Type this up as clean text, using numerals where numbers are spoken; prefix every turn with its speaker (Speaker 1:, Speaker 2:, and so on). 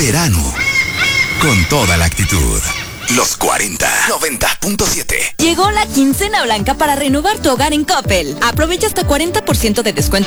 Speaker 1: verano. Con toda la actitud. Los 40 90.7.
Speaker 2: Llegó la quincena blanca para renovar tu hogar en Coppel. Aprovecha hasta 40% de descuento